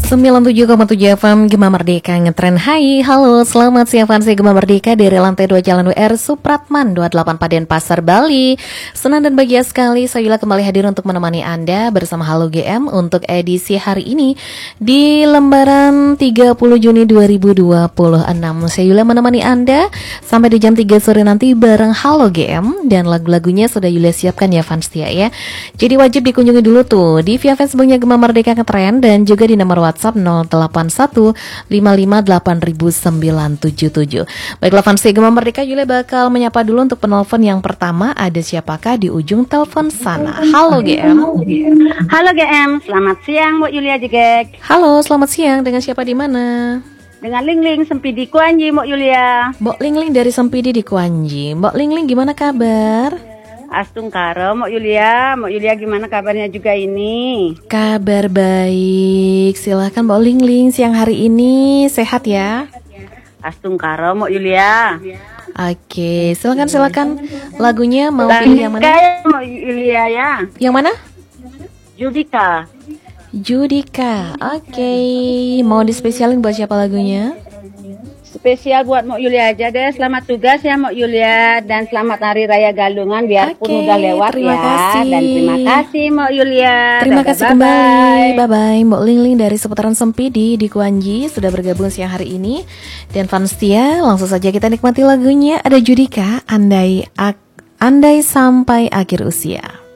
97,7 FM Gema Merdeka ngetren. Hai, halo, selamat siang Fansi Gema Merdeka dari lantai 2 Jalan WR Supratman 28 Paden Pasar Bali. Senang dan bahagia sekali saya Yula kembali hadir untuk menemani Anda bersama Halo GM untuk edisi hari ini di lembaran 30 Juni 2026. Saya Yula menemani Anda sampai di jam 3 sore nanti bareng Halo GM, dan lagu-lagunya sudah Yula siapkan ya Fansia ya. Jadi wajib dikunjungi dulu tuh di via Facebooknya Gema Merdeka ngetren dan juga di nomor WhatsApp 0815588977. Baiklah Fansi Gema Merdeka, Yule bakal menyapa dulu untuk penelpon yang pertama. Ada siapakah di ujung telepon sana? Halo GM. Halo GM, selamat siang Mbak Yulia Jegek. Halo, selamat siang. Dengan siapa di mana? Dengan Lingling Sempidi Kuanji Mbak Yulia. Mbak Lingling dari Sempidi di Kuanji. Mbak Lingling gimana kabar? Astung karo Mbak Yulia. Mbak Yulia gimana kabarnya juga ini? Kabar baik. Silahkan Mbak Lingling, siang hari ini sehat ya? Astung karo Mbak Yulia. Oke, silakan lagunya mau pilih yang mana? Mbak Yulia ya. Yang mana? Judika. Oke, mau dispesialin buat siapa lagunya? Spesial buat Mbak Yulia aja deh. Selamat tugas ya Mbak Yulia, dan selamat Hari Raya Galungan biarpun udah lewat terima ya. kasih. Dan terima kasih Mbak Yulia. Terima kasih kembali. Bye-bye Mbak Lingling dari seputaran Sempidi di Kuanji sudah bergabung siang hari ini. Dan Fanstia, langsung saja kita nikmati lagunya. Ada Judika, Andai Sampai Akhir Usia.